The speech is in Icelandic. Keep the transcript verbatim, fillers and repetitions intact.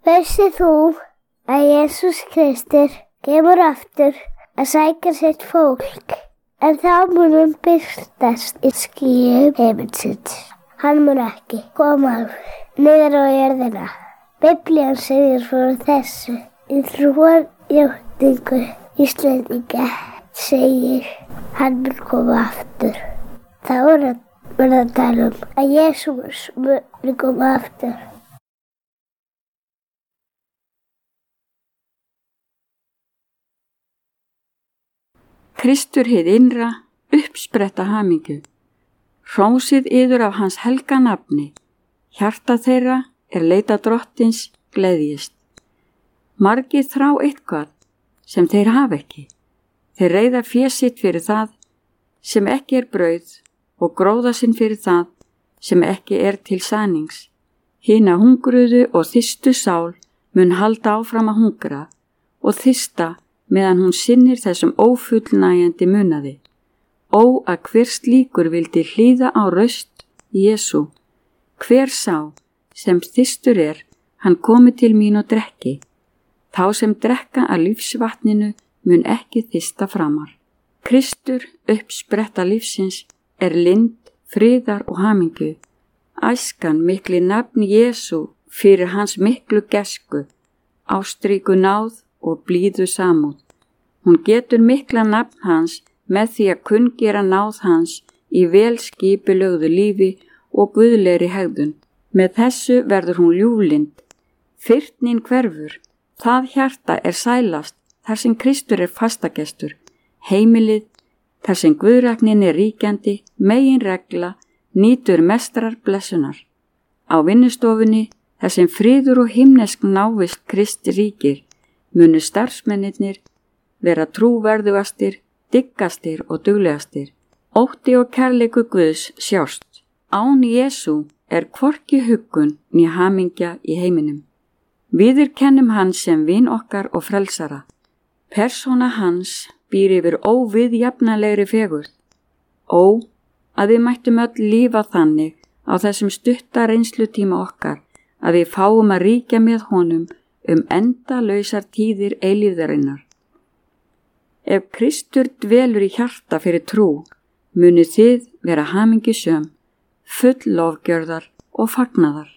Veistu þú að Jesús Kristur kemur aftur að sækja sitt fólk, en þá mun hann birtast í skýjum himinsins. Hann mun ekki koma niður á jörðina. Biblían segir frá þessu í trúarjátningu Íslendinga segir hann mun koma aftur. Þá er að að tala um að Jesús mun koma aftur. Kristur hið innra, uppspretta hamingju. Hrósið yður af hans helga nafni. Hjarta þeirra er leita drottins gleðjist. Margir þrá eitthvað sem þeir hafa ekki. Þeir reiða fé sitt fyrir það sem ekki er brauð og gróða sinn fyrir það sem ekki er til sannings. Hina hungruðu og þystu sál mun halda áfram að hungra og þysta meðan hún sinnir þessum ófullnægjandi munaði. Ó að hver slíkur vildi hlýða á raust Jesú. Hver sá sem þystur er, hann komi til mín og drekki. Þá sem drekka að lífsvatninu mun ekki þysta framar. Kristur, uppspretta lífsins, er lind, friðar og hamingju. Æskan mikli nafn Jesú fyrir hans miklu gesku, ástríku náð og blíðu samúð. Hún getur mikla nafn hans með því að kunngera náð hans í vel skipulögðu lífi og guðlegri hegðun. Með þessu verður hún ljúflind. Fyrnin hverfur, það hjarta er sælast þar sem Kristur er fastagestur. Heimilið, þar sem guðræknin er ríkjandi, megin regla, nýtur mestrar blessunar. Á vinnustofunni, þar sem friður og himnesk návist Kristi ríkir, munu starfsmennirnir vera trúverðugastir, diggastir og duglegastir. Ótti og kærleikur Guðs sjást. Án Jesú er hvorki huggun né hamingja í heiminum. Viðurkennum hann sem vin okkar og frelsara. Persóna hans býr yfir óviðjafnalegri fegurð. Ó, að við mættum öll lífa þannig á þessum stutta reynslutíma okkar að við fáum að ríkja með honum um endalausar tíðir eilífðarinnar. Ef Kristur dvelur í hjarta fyrir trú, munu þið vera hamingjusöm, full lofgjörðar og fagnaðar.